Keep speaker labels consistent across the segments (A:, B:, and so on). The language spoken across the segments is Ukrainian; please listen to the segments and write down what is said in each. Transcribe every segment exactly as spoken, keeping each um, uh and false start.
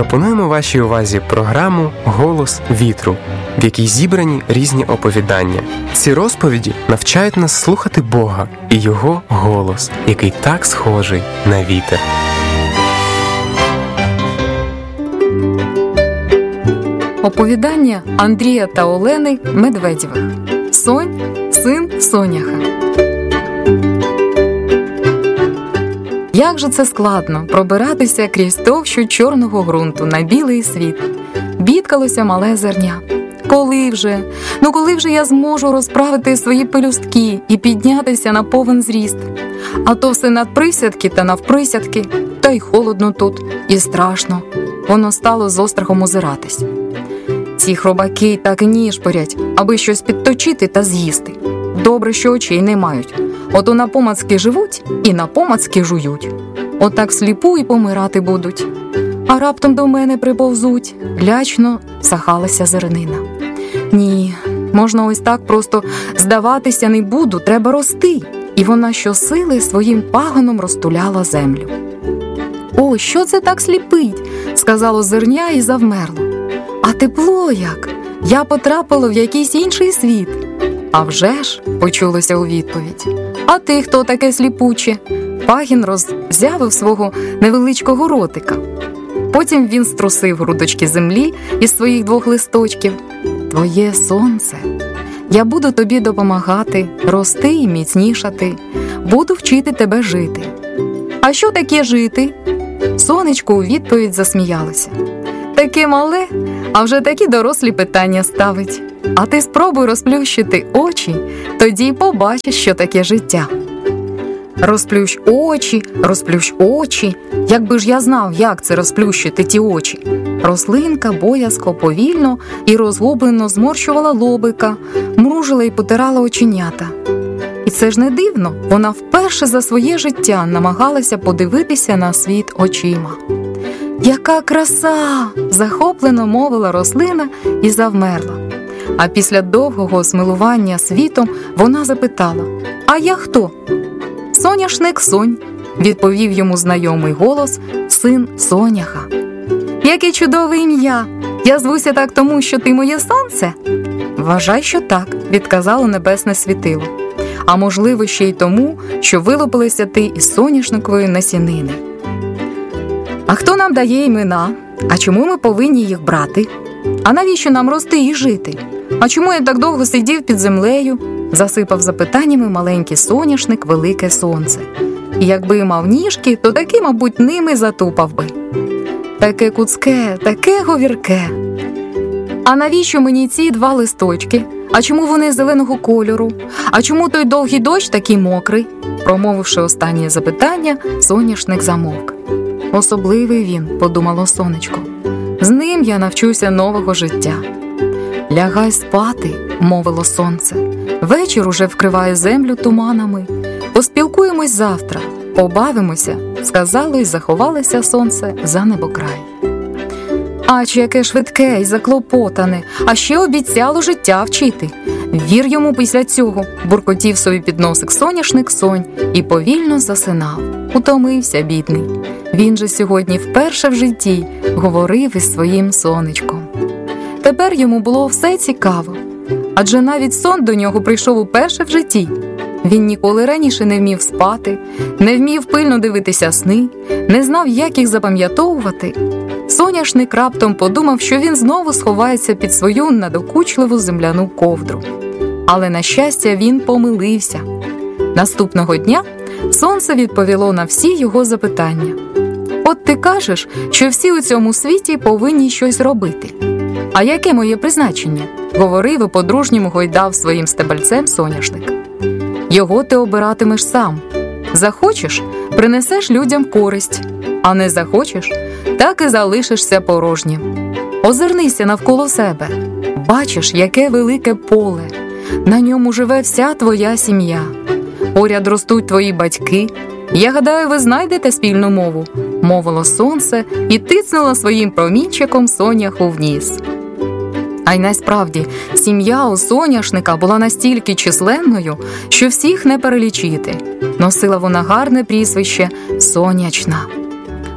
A: Пропонуємо вашій увазі програму «Голос вітру», в якій зібрані різні оповідання. Ці розповіді навчають нас слухати Бога і Його голос, який так схожий на вітер.
B: Оповідання Андрія та Олени Медведєвих. Сонь, син Соняха. Як же це складно пробиратися крізь товщу чорного ґрунту на білий світ. Бідкалося мале зерня. Коли вже? Ну коли вже я зможу розправити свої пелюстки і піднятися на повен зріст? А то все надприсядки та навприсядки, та й холодно тут, і страшно. Воно стало з острахом озиратись. Ці хробаки так і нішпорять, аби щось підточити та з'їсти. Добре, що очей не мають. Ото напомацки живуть і напомацки жують. Отак сліпу і помирати будуть. А раптом до мене приповзуть. Лячно сахалася зернина. Ні, можна ось так просто здаватися не буду, треба рости. І вона щосили своїм пагоном розтуляла землю. «О, що це так сліпить?» – сказало зерня і завмерло. «А тепло як! Я потрапила в якийсь інший світ!» «А вже ж!» – почулося у відповідь. «А ти хто таке сліпуче?» Пагін роззявив свого невеличкого ротика. Потім він струсив грудочки землі із своїх двох листочків. «Твоє сонце! Я буду тобі допомагати, рости і міцнішати. Буду вчити тебе жити». «А що таке жити?» Сонечко у відповідь засміялося. «Таке мале, а вже такі дорослі питання ставить. А ти спробуй розплющити очі, тоді й побачиш, що таке життя». «Розплющ очі, розплющ очі. Якби ж я знав, як це розплющити ті очі». Рослинка боязко, повільно і розгублено зморщувала лобика, мружила й потирала оченята. І це ж не дивно, вона вперше за своє життя намагалася подивитися на світ очима. «Яка краса!» – захоплено мовила рослина і завмерла. А після довгого смилування світом вона запитала: «А я хто?» «Соняшник Сонь», – відповів йому знайомий голос, син Соняха. «Яке чудове ім'я! Я звуся так тому, що ти моє сонце?» «Вважай, що так», – відказало небесне світило. «А можливо, ще й тому, що вилупилися ти із соняшникової насінини». «А хто нам дає імена? А чому ми повинні їх брати? А навіщо нам рости і жити? А чому я так довго сидів під землею?» Засипав запитаннями маленький соняшник велике сонце. І якби мав ніжки, то таки, мабуть, ними затупав би. «Таке куцке, таке говірке. А навіщо мені ці два листочки? А чому вони зеленого кольору? А чому той довгий дощ такий мокрий?» Промовивши останнє запитання, соняшник замовк. «Особливий він», – подумало сонечко. «З ним я навчуся нового життя». «Лягай спати», – мовило сонце. «Вечір уже вкриває землю туманами. Поспілкуємось завтра, побавимося», – сказало й заховалося сонце за небокрай. «Ач, яке швидке й заклопотане, а ще обіцяло життя вчити. Вір йому після цього», – буркотів собі під носик соняшник Сонь і повільно засинав. Утомився бідний. Він же сьогодні вперше в житті говорив із своїм сонечком. Тепер йому було все цікаво, адже навіть сон до нього прийшов уперше в житті. Він ніколи раніше не вмів спати, не вмів пильно дивитися сни, не знав, як їх запам'ятовувати. Соняшник раптом подумав, що він знову сховається під свою надокучливу земляну ковдру. Але, на щастя, він помилився. Наступного дня сонце відповіло на всі його запитання. «От ти кажеш, що всі у цьому світі повинні щось робити. А яке моє призначення?» – говорив і по-дружньому гойдав своїм стебельцем соняшник. «Його ти обиратимеш сам. Захочеш – принесеш людям користь, а не захочеш – так і залишишся порожнім. Озирнися навколо себе. Бачиш, яке велике поле. На ньому живе вся твоя сім'я. Поряд ростуть твої батьки. Я гадаю, ви знайдете спільну мову», – мовило сонце і тицнуло своїм промінчиком соняху в ніс. А й насправді, сім'я у соняшника була настільки численною, що всіх не перелічити. Носила вона гарне прізвище «Сонячна».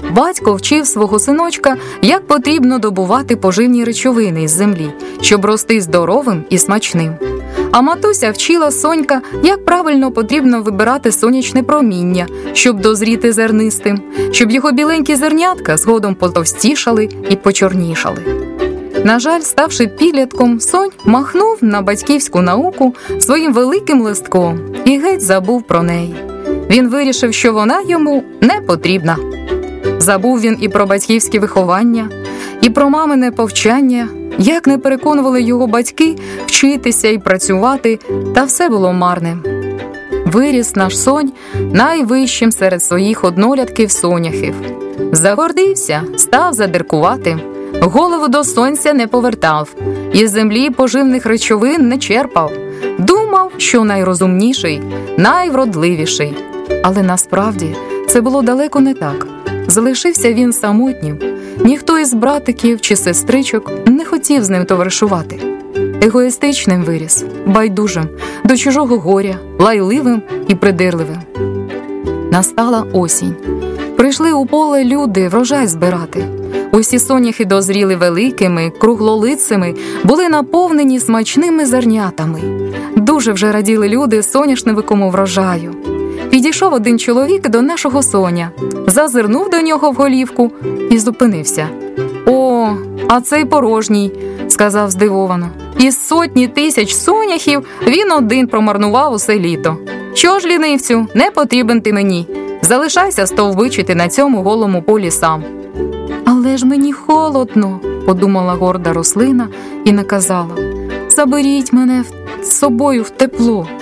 B: батько вчив свого синочка, як потрібно добувати поживні речовини із землі, щоб рости здоровим і смачним. А матуся вчила Сонька, як правильно потрібно вибирати сонячне проміння, щоб дозріти зернистим, щоб його біленькі зернятка згодом потовстішали і почорнішали. На жаль, ставши підлітком, Сонь махнув на батьківську науку своїм великим листком і геть забув про неї. Він вирішив, що вона йому не потрібна. Забув він і про батьківське виховання, і про мамине повчання, як не переконували його батьки вчитися і працювати, та все було марним. Виріс наш Сонь найвищим серед своїх однолітків соняхів. Загордився, став задиркуватим, голову до сонця не повертав, із землі поживних речовин не черпав. Думав, що найрозумніший, найвродливіший. Але насправді це було далеко не так. Залишився він самотнім. Ніхто із братиків чи сестричок не хотів з ним товаришувати. Егоїстичним виріс, байдужим, до чужого горя, лайливим і придирливим. Настала осінь. Прийшли у поле люди врожай збирати. Усі соняхи дозріли великими, круглолицими, були наповнені смачними зернятами. Дуже вже раділи люди соняшниковому врожаю. Підійшов один чоловік до нашого Соня, зазирнув до нього в голівку і зупинився. «О, а цей порожній», – сказав здивовано. «Із сотні тисяч соняхів він один промарнував усе літо. Що ж, лінивцю, не потрібен ти мені. Залишайся стовбичити на цьому голому полі сам». «Але ж мені холодно», – подумала горда рослина і наказала. «Заберіть мене з собою в тепло».